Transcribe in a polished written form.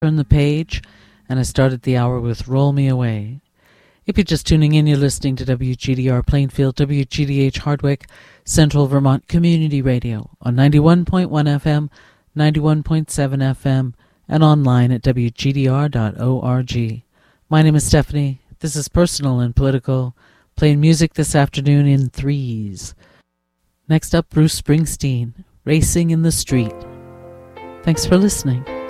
Turn the Page, and I started the hour with Roll Me Away. If you're just tuning in, you're listening to WGDR Plainfield, WGDH Hardwick, Central Vermont Community Radio on 91.1 FM, 91.7 FM, and online at WGDR.org. My name is Stephanie. This is Personal and Political, playing music this afternoon in threes. Next up, Bruce Springsteen, Racing in the Street. Thanks for listening.